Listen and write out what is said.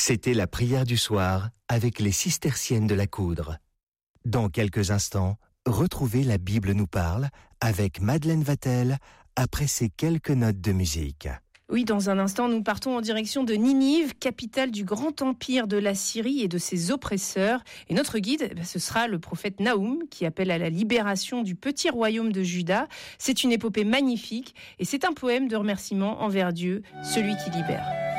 C'était la prière du soir avec les cisterciennes de la Coudre. Dans quelques instants, retrouvez La Bible nous parle avec Madeleine Vatel après ces quelques notes de musique. Oui, dans un instant, nous partons en direction de Ninive, capitale du grand empire de la Syrie et de ses oppresseurs. Et notre guide, ce sera le prophète Naoum, qui appelle à la libération du petit royaume de Juda. C'est une épopée magnifique et c'est un poème de remerciement envers Dieu, celui qui libère.